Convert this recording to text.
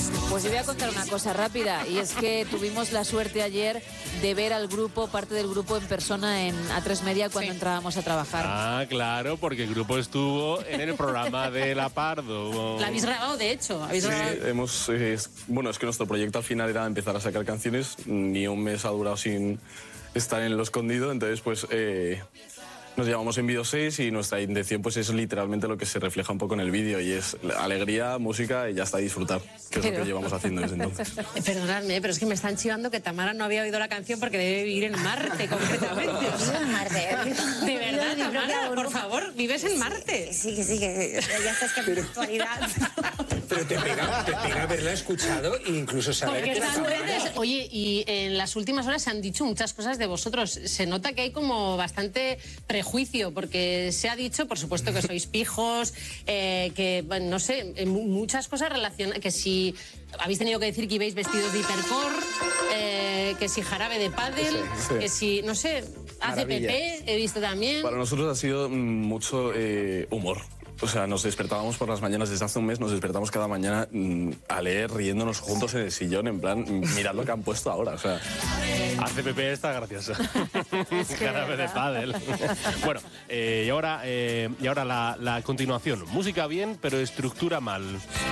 Pues yo voy a contar una cosa rápida, y es que tuvimos la suerte ayer de ver al grupo, parte del grupo en persona en A3 Media cuando entrábamos a trabajar. Ah, claro, porque el grupo estuvo en el programa de La Pardo. La habéis grabado, de hecho. Sí, hemos... bueno, es que nuestro proyecto al final era empezar a sacar canciones. Ni un mes ha durado sin estar en lo escondido, entonces pues... nos llamamos En Vídeo 6 y nuestra intención pues es literalmente lo que se refleja un poco en el vídeo, y es alegría, música y ya está, disfrutar, que es lo que llevamos haciendo desde entonces. Perdonadme, pero es que me están chivando que Tamara no había oído la canción porque debe vivir en Marte, concretamente. O sea, en Marte. De verdad, Tamara, por favor, vives en Marte. Sí, que ya estás que en la actualidad. Pero te pega haberla escuchado e incluso saber Porque que la están Tamara... redes. Oye, y en las últimas horas se han dicho muchas cosas de vosotros. Se nota que hay como bastante prejuicio, porque se ha dicho, por supuesto, que sois pijos, que, bueno, no sé, muchas cosas relacionadas, que si habéis tenido que decir que ibais vestidos de hipercore, que si jarabe de pádel, sí. que si, no sé, ACPP, he visto también. Para nosotros ha sido mucho humor. O sea, nos despertábamos por las mañanas, desde hace un mes nos despertamos cada mañana a leer, riéndonos juntos en el sillón, en plan, mirad lo que han puesto ahora, o sea... ACPP está graciosa. Jarabe de pádel. Bueno, y ahora la continuación. Música bien, pero estructura mal.